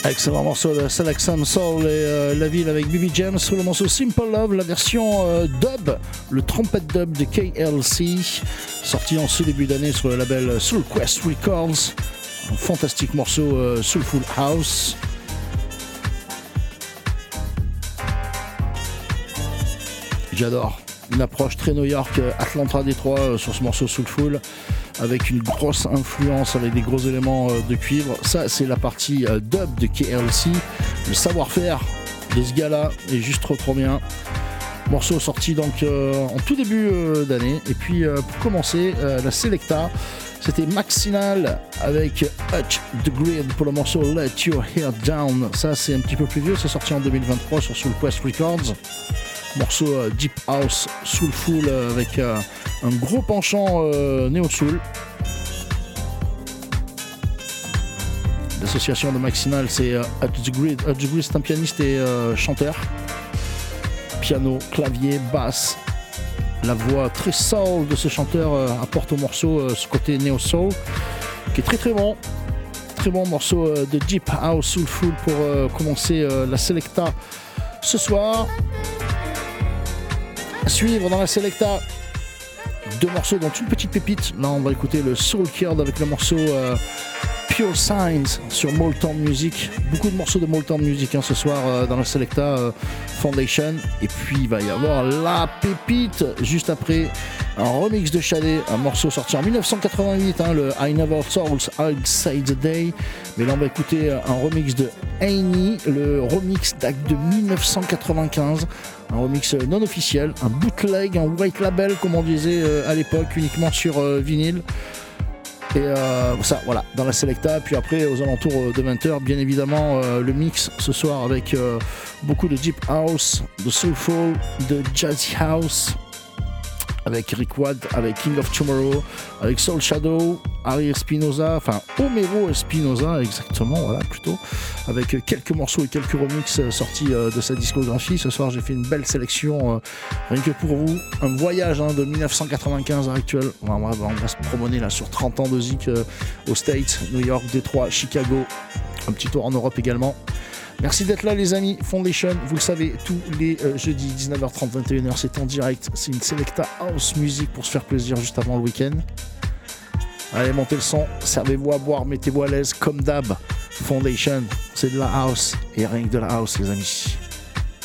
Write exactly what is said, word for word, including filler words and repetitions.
Excellent morceau de Select Some Soul et euh, La Ville avec B B James sur le morceau Simple Love, la version euh, dub, le trompette dub de K L C, sorti en ce début d'année sur le label Soul Quest Records. Un fantastique morceau euh, Soulful House. J'adore. Une approche très New York, Atlanta, Détroit euh, sur ce morceau Soulful, avec une grosse influence, avec des gros éléments euh, de cuivre. Ça, c'est la partie euh, dub de K L C. Le savoir-faire de ce gars-là est juste trop trop bien. Morceau sorti donc euh, en tout début euh, d'année. Et puis euh, pour commencer, euh, la Selecta, c'était Maxinal avec Hutch the Grid pour le morceau Let Your Hair Down. Ça, c'est un petit peu plus vieux, c'est sorti en deux mille vingt-trois sur Soul Quest Records. Morceau euh, Deep House Soulful euh, avec euh, un gros penchant euh, néo-soul. L'association de Maxinal, c'est euh, Hutch the Grid. Hutch the Grid, c'est un pianiste et euh, chanteur. Piano, clavier, basse. La voix très soul de ce chanteur euh, apporte au morceau euh, ce côté néo-soul qui est très très bon. Très bon morceau euh, de Deep House Soulful pour euh, commencer euh, la Selecta ce soir. À suivre dans la Selecta, deux morceaux dont une petite pépite. Là, on va écouter le Soul Curd avec le morceau euh, Pure Signs sur Motown Music. Beaucoup de morceaux de Motown Music hein, ce soir euh, dans la Selecta euh, Foundation. Et puis, il va y avoir la pépite juste après. Un remix de Shadé, un morceau sorti en dix-neuf cent quatre-vingt-huit, hein, le I Never Thought I'd Say the Day. Mais là, on va écouter un remix de Annie. Le remix date de dix-neuf cent quatre-vingt-quinze. Un remix non officiel, un bootleg, un white label, comme on disait euh, à l'époque, uniquement sur euh, vinyle. Et euh, ça, voilà, dans la Selecta. Puis après, aux alentours de vingt heures, bien évidemment, euh, le mix ce soir avec euh, beaucoup de Deep House, de Soulful, de Jazzy House. Avec Rick Watt, avec King of Tomorrow, avec Soul Shadow, Harry Espinosa, enfin Homero Espinosa exactement, voilà plutôt, avec quelques morceaux et quelques remixes sortis de sa discographie. Ce soir j'ai fait une belle sélection, euh, rien que pour vous, un voyage hein, de dix-neuf cent quatre-vingt-quinze à l'actuel. On va, on va se promener là sur trente ans de zik euh, aux States, New York, Détroit, Chicago, un petit tour en Europe également. Merci d'être là les amis, Foundation, vous le savez, tous les euh, jeudis dix-neuf heures trente, vingt et une heures, c'est en direct, c'est une Selecta House Music pour se faire plaisir juste avant le week-end. Allez, montez le son, servez-vous à boire, mettez-vous à l'aise comme d'hab. Foundation, c'est de la house et rien que de la house les amis.